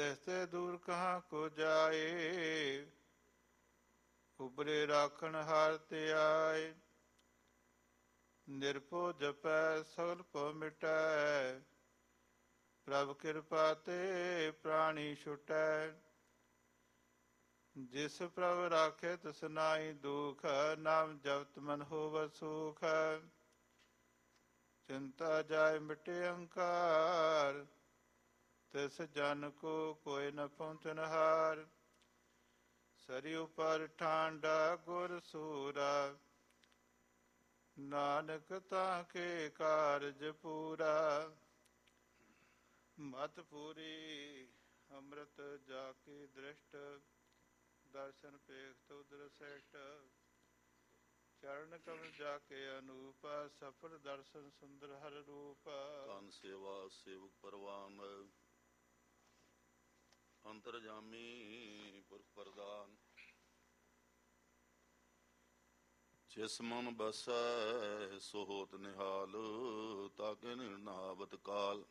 ਤੈਸੇ ਦੂਰ ਕਹਾਂ ਕੋ ਜਾਏ, ਉਬਰੇ ਰਾਖਣ ਹਾਰ ਤੇ ਆਏ। ਨਿਰਭਉ ਜਪੈ ਸਗਲ ਭਉ ਮਿਟੈ, ਪ੍ਰਭ ਕਿਰਪਾ ਤੇ ਪ੍ਰਾਣੀ ਛੁਟੈ। ਜਿਸ ਪ੍ਰਭ ਰਾਖੇ ਤਿਸ ਨਾਹੀ ਦੁਖ, ਨਾਮ ਜਪਤ ਮਨ ਹੋਵੈ ਸੁਖ। ਚਿੰਤਾ ਜਾਇ ਮਿਟੇ ਅਹੰਕਾਰ, ਤਿਸ ਜਨ ਕੋ ਕੋਇ ਨ ਪਹੁੰਚਨ ਹਾਰ। ਸਰੀ ਉਪਰ ਠਾਂਡਾ ਗੁਰ ਸੂਰਾ, ਨਾਨਕ ਤਾਂ ਕੇ ਕਾਰਜ ਪੂਰਾ। ਮਤ ਪੂਰੀ ਅੰਮ੍ਰਿਤ ਜਾ ਕੀ ਦ੍ਰਿਸ਼ਟ, ਦਰਸ਼ਨ ਪੇਖਤ ਉਦਰ ਸ੍ਰੇਸ਼ਟ। ਚਰਨ ਕਮਲ ਜਾ ਕੇ ਅਨੂਪ, ਸਫਲ ਦਰਸ਼ਨ ਸੁੰਦਰ ਹਰ ਰੂਪ। ਧਨ ਸੇਵਾ ਸੇਵਕ ਪਰਵਾਨ, ਅੰਤਰਜਾਮੀ ਪੁਰਖ ਪ੍ਰਦਾਨ। ਜਿਸ ਮਨ ਬਸੈ ਸੋ ਹੋਤ ਨਿਹਾਲ, ਤਾਕੇ ਨਿਰਨਾਵਤ ਕਾਲ।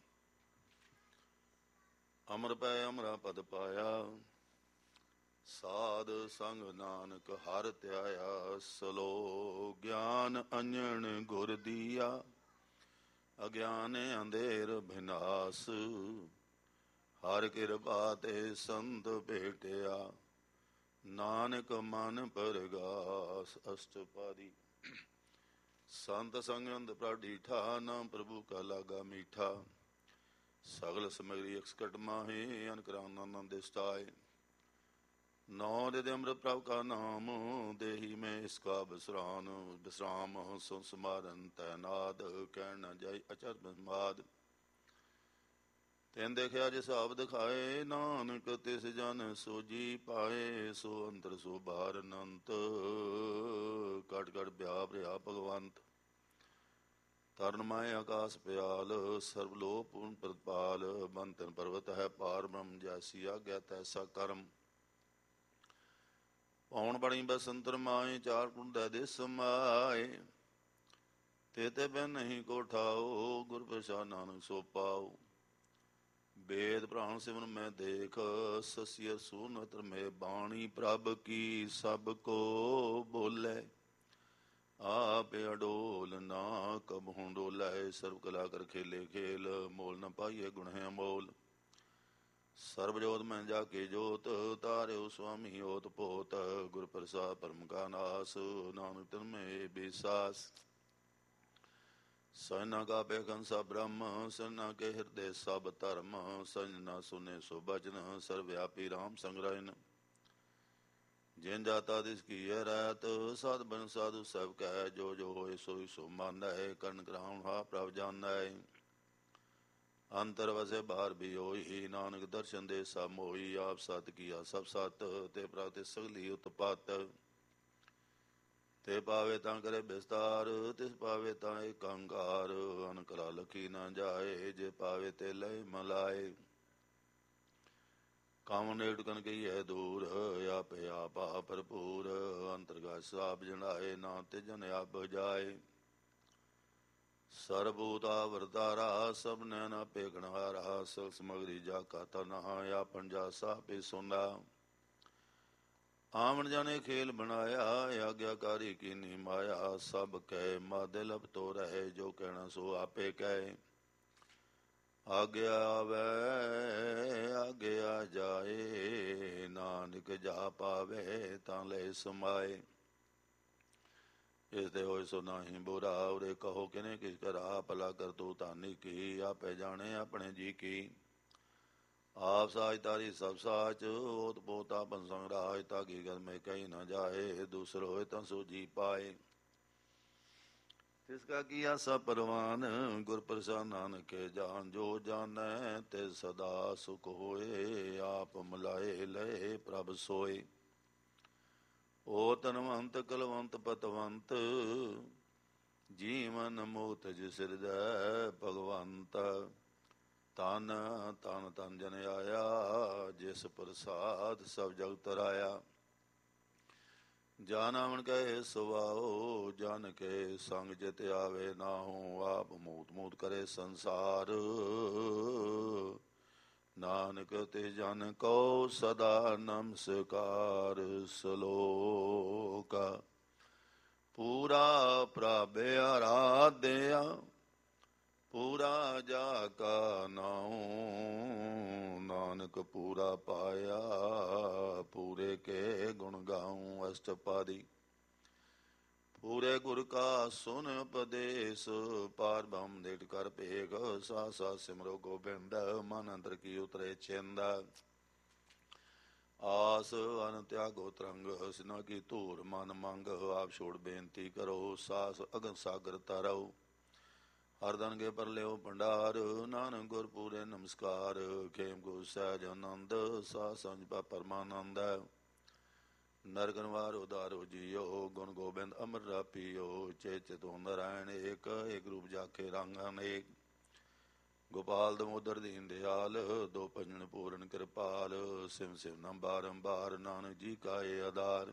ਅਮਰ ਪੈ ਅਮਰਾ ਪਦ ਪਾਇਆ, ਸਾਧ ਸੰਗ ਨਾਨਕ ਹਰਿ ਧਿਆਇਆ। ਸਲੋ ਗਿਆਨ ਅੰਜਨ ਗੁਰ ਦੀਆ, ਅਗਿਆਨ ਅੰਧੇਰ ਬਿਨਾਸ਼। ਹਰਿ ਕਿਰਪਾ ਤੇ ਸੰਤ ਭੇਟਿਆ, ਨਾਨਕ ਮਨ ਪਰਗਾਸ। ਅਸ਼ਟਪਦੀ। ਸੰਤ ਸੰਗਤ ਪ੍ਰਡੀਠਾ, ਨਾਮ ਪ੍ਰਭੂ ਕਾ ਲਾਗਾ ਮੀਠਾ। ਸਗਲ ਸਮਗਰੀ ਅਕਸਕਟ ਮਾਹੀ, ਅਨਕਰਾਨੰਦ ਦਿਸਟਾਏ। ਨੌ ਦੇ ਅੰਮ੍ਰਿਤ ਪ੍ਰਭ ਕਾ ਨਾਮ, ਦੇਹੀ ਮੈਂ ਇਸਕਾ ਬਿਸਰਾਨ। ਬਿਸਰਾਮ ਸੁ ਸਮਾਰਨ ਤੈਨਾਦ, ਕਹਿਣ ਨ ਜਾਈ ਅਚਰ ਬਿਸਮਾਦ। ਤੈਨ ਦੇਖਿਆ ਜਿਸ ਆਪ ਦਿਖਾਏ, ਨਾਨਕ ਤਿਸ ਜਨ ਸੋਜੀ ਪਾਏ। ਸੋ ਅੰਤਰ ਸੋ ਬਾਹਰ ਅਨੰਤ, ਕਟ ਕਟ ਵਿਆਪ ਰਿਹਾ ਭਗਵੰਤ। ਤਰਨ ਮਾਏ ਆਕਾਸ ਪਿਆਲ, ਸਰਬ ਲੋਹ ਪੂਰਨ ਪ੍ਰਤਪਾਲ। ਬੰਤਨ ਪਰਵਤ ਹੈ ਪਾਰ ਬ੍ਰਹਮ, ਜੈਸੀ ਆਗਿਆ ਤੈਸਾ ਕਰਮ। ਪੌਣ ਬਣੀ ਬਸੰਤਰ ਮਾਏ, ਚਾਰ ਕੁੰਡ ਦੇ ਦਿਸ ਸਮਾਏ। ਤੇ ਬਿਨ ਨਹੀਂ ਕੋ ਠਾਓ, ਗੁਰ ਪ੍ਰਸਾਦ ਨਾਨਕ ਸੋ ਪਾਓ। ਵੇਦ ਪ੍ਰਾਣ ਸਿਮਰਨ ਮੈਂ ਦੇਖ, ਸਸੀਅਰ ਸੂਨਤਰ ਮੈਂ ਬਾਣੀ। ਪ੍ਰਭ ਕੀ ਸਭ ਕੋ ਬੋਲੇ, ਆਪ ਅਡੋਲ ਨਾ ਕਬਹੁ ਡੋਲੇ। ਸਰਬ ਕਲਾ ਕਰ ਖੇਲੇ ਖੇਲ, ਮੋਲ ਨ ਪਾਈਏ ਗੁਣ ਹੈ ਅਮੋਲ। ਸਰਬ ਜੋਤ ਮੈਂ ਜਾ ਕੇ ਜੋਤ, ਤਾਰਿਓ ਸੁਆਮੀ ਓਤ ਪੋਤ। ਗੁਰ ਪ੍ਰਸਾਦ ਪਰਮ ਕਾ ਨਾਸ, ਨਾਨਕ ਤਿਨ ਮੈਂ ਬਿਸਾਸ। ਸਜਨਾ ਕਾ ਬੇਖਨ ਸਭ ਬ੍ਰਹਮ, ਸਜਨਾ ਕੇ ਹਿਰਦੇ ਸਭ ਧਰਮ। ਸਜਨਾ ਸੁਨੇ ਸੋ ਬਚਨ, ਸਰਵਿਆਪੀ ਰਾਮ ਸੰਗ ਰਹਿਨ। ਜਿਨ ਜਾਤਾ ਤਿਸ ਕੀਏ ਰਹਿਤ, ਸਤ ਬਨ ਸਾਧੂ ਸਭ ਕਹਿ। ਜੋ ਜੋ ਹੋਏ ਸੋਈ ਸੋ ਮਾਨੈ, ਕਰਨ ਕਰਾਉਣ ਹਾ ਪ੍ਰਭ ਜਾਣੈ। ਅੰਤਰ ਵਸੇ ਬਾਹਰ ਵੀ ਹੋਈ, ਨਾਨਕ ਦਰਸ਼ਨ ਦੇ ਸਭ ਮੋਈ। ਆਪ ਸਤ ਕੀਆ ਸਭ ਸਤ, ਤੇ ਪ੍ਰਭ ਤੇ ਸਗਲੀ ਉਤਪਤ। ਤੇ ਪਾਵੇ ਤਾਂ ਕਰੇ ਬਿਸਤਾਰ, ਤਿਸ ਪਾਵੇ ਤਾਂ ਏਕ ਓੰਕਾਰ। ਅਨਕਲਾ ਲਖੀ ਨਾ ਜਾਏ, ਜੇ ਪਾਵੇ ਤੇ ਲਏ ਮਲਾਏ। ਕੰਮ ਨੇੜ ਕਨ ਕਹੀਐ ਦੂਰ, ਆਪੇ ਆਪਾ ਭਰਪੂਰ। ਅੰਤਰਗਤ ਸਾਪ ਜਣਾਏ, ਨਾ ਤੇ ਜਨ ਆਪ ਜਾਏ। ਸਰਬੂਤਾ ਵਰਤਾਰਾ, ਸਭ ਨੈਣ ਆਪੇ ਗਣਹਾਰਾ। ਸਗਲ ਸਮਗਰੀ ਜਾ ਕਾ ਤਨਹਾ, ਆਪਨ ਜਾ ਸਾਪੇ ਸੁਨਾ। ਆਵਣ ਜਾਣੇ ਖੇਲ ਬਣਾਇਆ, ਆਗਿਆਕਾਰੀ ਕੀਨੀ ਮਾਇਆ। ਸਭ ਕਹਿ ਮਾਦੇ ਲਭ ਤੋ ਰਹੇ, ਜੋ ਕਹਿਣਾ ਸੋ ਆਪੇ ਕਹੇ। ਆਗਿਆ ਆਵੈ ਆਗਿਆ ਜਾਏ, ਨਾਨਕ ਜਾ ਪਾਵੇ ਤਾਂ ਲੈ ਸਮਾਏ। ਇਸ ਦੇ ਹੋਏ ਸੋ ਨਾਹੀ ਬੁਰਾ, ਉਰੇ ਕਹੋ ਕਿਨੇ ਕਿਸ ਕਰਾ। ਭਲਾ ਕਰ ਤੂੰ ਧਾਨੀ ਕੀ, ਆਪੇ ਜਾਣੇ ਆਪਣੇ ਜੀ ਕੀ। ਆਪ ਸਾਜ ਤਾਰੀ ਸਭ ਸਾਚ, ਓਤ ਪੋਤ ਆਪਨ ਸੰਗ ਰਾਜ। ਤਾਕੀ ਗਲ ਮੈਂ ਕਹੀ ਨਾ ਜਾਏ, ਦੂਸਰ ਹੋਏ ਤਾਂ ਸੋ ਜੀ ਪਾਏ। ਤਿਸ ਕਾ ਕੀਆ ਸਭ ਪਰਵਾਨ, ਗੁਰ ਪ੍ਰਸਾਦ ਨਾਨਕ ਕੇ ਜਾਨ। ਜੋ ਜਾਣੈ ਤੇ ਸਦਾ ਸੁਖ ਹੋਏ, ਆਪ ਮਿਲਾਏ ਲਏ ਪ੍ਰਭ ਸੋਏ। ਓ ਧਨਵੰਤ ਕਲਵੰਤ ਪਤਵੰਤ, ਜੀਵਨ ਮੋਤ ਜਿਸ ਹਿਰਦੈ ਭਗਵੰਤ। ਤਨ ਤਨ ਤਨ ਜਨ ਆਇਆ, ਜਿਸ ਪ੍ਰਸਾਦ ਸਭ ਜਗ ਤਰਾਇਆ। ਜਾ ਨਾਵਣ ਕਹੇ ਸੁਭਾਓ, ਜਨ ਕੇ ਸੰਗ ਜਿਤ ਆਵੇ ਨਾਹੂ। ਆਪ ਮੂਤ ਮੂਤ ਕਰੇ ਸੰਸਾਰ, ਨਾਨਕ ਤੇ ਜਨ ਕੋ ਸਦਾ ਨਮਸਕਾਰ। ਸ਼ਲੋਕ ਪੂਰਾ ਪ੍ਰਭ ਆਰਾਧਿਆ ਪੂਰਾ ਜਾ ਕਾ ਨਾਉ। ਨਾਨਕ ਪੂਰਾ ਪਾਇਆ ਪੂਰੇ ਕੇ ਗੁਣ ਗਾਉ। ਅਸ਼ਟਪਦੀ। ਪੂਰੇ ਗੁਰ ਕਾ ਸੁਨ ਉਪਦੇਸ਼ ਪਾਰ ਬ੍ਰਹਮ ਦੇਟ ਕਰ ਭੇਗ। ਸਾ ਸਾ ਸਿਮਰੋ ਗੋਬਿੰਦ ਮਨ ਅੰਦਰ ਕੀ ਉਤਰੇ ਚਿੰਦ। ਆਸ ਅਨ ਤਿਆਗੋ ਤਰੰਗ ਸਿਨਾ ਕੀ ਧੂਰ ਮਨ ਮੰਗ। ਆਪ ਛੋੜ ਬੇਨਤੀ ਕਰੋ ਸਾਸ ਅਗਨ ਸਾਗਰ ਤਰੋ। ਹਰਦਨ ਕੇ ਪਰ ਲਿਓ ਭੰਡਾਰ ਨਾਨਕ ਗੁਰ ਪੂਰੇ ਨਮਸਕਾਰ। ਖੇਮ ਗੁਰ ਸਹਿਜ ਆਨੰਦ ਸਾ ਸੰਜ ਪਾ ਪਰਮਾਨੰਦ। ਨਰਕ ਨਿਵਾਰ ਉਦਾਰੋ ਜੀਓ ਗੁਣ ਗੋਬਿੰਦ ਅਮਰ ਰਾਪੀਓ। ਚੇਤੋ ਨਾਰਾਇਣ ਏਕ ਏਕ ਰੂਪ ਜਾਖੇ ਰੰਗ ਅਨੇਕ। ਗੋਪਾਲ ਦਮੋਦਰ ਦੀਨ ਦਿਆਲ ਦੋ ਭਜਨ ਪੂਰਨ ਕਿਰਪਾਲ। ਸਿਮ ਸਿਮ ਨਮ ਬਾਰੰਬਾਰ ਨਾਨਕ ਜੀ ਕਾ ਏ ਆਧਾਰ।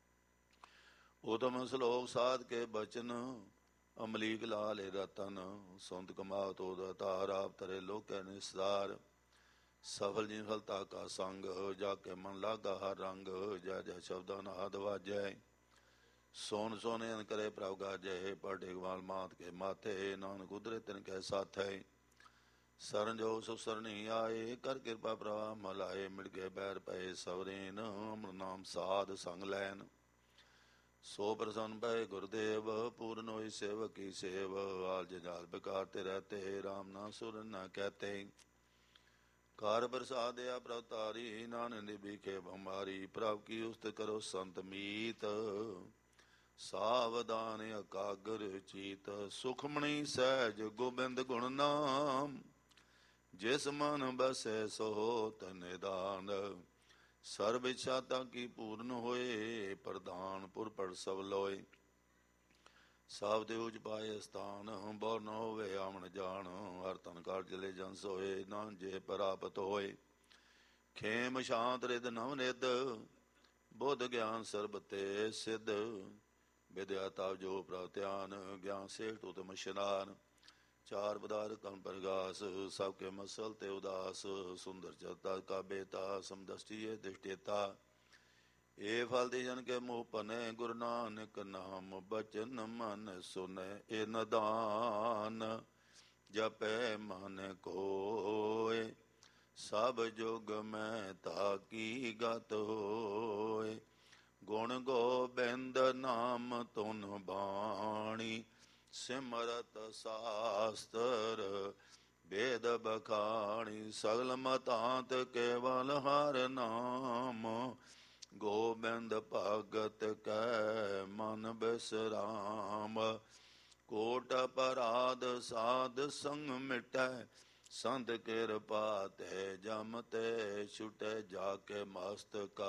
ਉਤਮ ਸਲੋਕ ਸਾਧ ਕੇ ਬਚਨ ਅਮਲੀਕ ਲਾਲ ਰਤਨ। ਸੁੰਦ ਕਮਾਤ ਉਹਦਾ ਤਾਰ ਆਪ ਤਰੇ ਲੋਕੈ ਨਿਸਤਾਰ। ਸਫਲ ਜੀ ਫਲਤਾ ਕਾ ਸੰਗ ਜਾ ਕੇ ਮਨ ਲਾਗਾ ਹਰ ਰੰਗ। ਜੈ ਜੈ ਸ਼ਬਦਾਂ ਨਾਦ ਵਾਜੈ ਸੋਨ ਸੋਨੇ ਅਨ ਕਰੇ ਪ੍ਰਭ ਗਾਜੈ। ਪੜ੍ਹੇ ਗਵਾਲ ਮਾਤ ਕੇ ਮਾਥੇ ਨਾਨਕ ਉਦਰੇ ਤਿਨ ਕੈ ਸਾਥੈ। ਸਰਨ ਜੋ ਸੁ ਸਰਣੀ ਆਏ ਕਰ ਕਿਰਪਾ ਪ੍ਰਭਾ ਮਲਾਏ। ਮਿਲ ਕੇ ਬੈਰ ਪਏ ਸਵਰੇਨ ਅਮਰ ਨਾਮ ਸਾਧ ਸੰਗ ਲੈਨ। ਸੋ ਪ੍ਰਸੰਨ ਭਏ ਗੁਰਦੇਵ ਪੂਰਨ ਹੋਈ ਸੇਵਕ ਕੀ ਸੇਵ। ਆਲਜ ਜਾਲ ਬਿਕਾਰ ਤੇ ਰਹਤੇ ਰਾਮ ਨਾ ਸੁਰ ਨ ਕਹਤੇ। ਕਾਰ ਬਰਸਾਦਿਆ ਪ੍ਰਭ ਤਾਰੀ ਨਾਨਕ ਨਿਭੀਖੇ ਬਿਮਾਰੀ। ਪ੍ਰਭ ਕੀ ਉਸਤ ਕਰੋ ਸੰਤ ਮੀਤ ਸਾਵਧਾਨ ਅਕਾਗਰ ਚੀਤ। ਸੁਖਮਣੀ ਸਹਿਜ ਗੋਬਿੰਦ ਗੁਣ ਨਾਮ। ਜਿਸ ਮਨ ਬਸੈ ਸੋ ਤਨ ਨਿਦਾਨ। ਸਰਬ ਇੱਛਾ ਤਾਂ ਕੀ ਪੂਰਨ ਹੋਏ। ਪ੍ਰਧਾਨ ਪੁਰ ਪੜ ਸਭ ਲੋਏ। ਸਭ ਦੇ ਉਜ ਪਾਏ ਸਥਾਨ ਬਹੁ ਨ ਹੋਵੇ ਆਵਣ ਜਾਣ। ਹਰ ਤਨ ਕਾਰ ਚਲੇ ਜਨ ਸੋਏ ਨਾਨ ਜੇ ਪ੍ਰਾਪਤ ਹੋਏ। ਖੇਮ ਸ਼ਾਂਤ ਰਿਦ ਨਵ ਨਿਧ ਬੁੱਧ ਗਿਆਨ ਸਰਬ ਤੇ ਸਿੱਧ। ਵਿਦਿਆ ਤਵ ਜੋ ਪ੍ਰਭ ਧਿਆਨ ਗਿਆਨ ਸੇਠ ਉਤਮ ਇਸ਼ਨਾਨ। ਚਾਰ ਪਦਾਰਥ ਕਮ ਪ੍ਰਗਾਸ ਸਭ ਕੇ ਮਸਲ ਤੇ ਉਦਾਸ। ਸੁੰਦਰ ਚਰਤਾ ਕਾ ਬੇਤਾ ਸਮਦਸ਼ਟੀਏ ਦ੍ਰਿਸ਼ਟੇਤਾ। ਇਹ ਫਲ ਦੇ ਜਨ ਕੇ ਮੋਹ ਭਨੇ ਗੁਰੂ ਨਾਨਕ ਨਾਮ ਬਚਨ ਮਨ ਸੁਨੈ। ਇਹ ਨਦਾਨ ਜਪੈ ਮਨ ਕੋਇ ਸਭ ਜੁਗ ਮੈਂ ਤਾਕੀ ਗਤ ਹੋਇ। ਗੁਣ ਗੋਬਿੰਦ ਨਾਮ ਧੁਨ ਬਾਣੀ ਸਿਮਰਤ ਸਾਸਤਰ ਵੇਦ ਬਖਾਣੀ। ਸਗਲ ਮਤਾਂਤ ਕੇਵਲ ਹਰ ਨਾਮ ਗੋਬਿੰਦ ਭਗਤ ਕੈ ਮਨ ਬਿਸਰਾਮ। ਕੋਟ ਅਪਰਾਧ ਸਾਧ ਸੰਗ ਮਿਟੈ ਸੰਤ ਕਿਰਪਾ ਤੇ ਜਮ ਤੇ ਛੁਟੈ। ਜਾ ਕੇ ਮਸਤਕਾ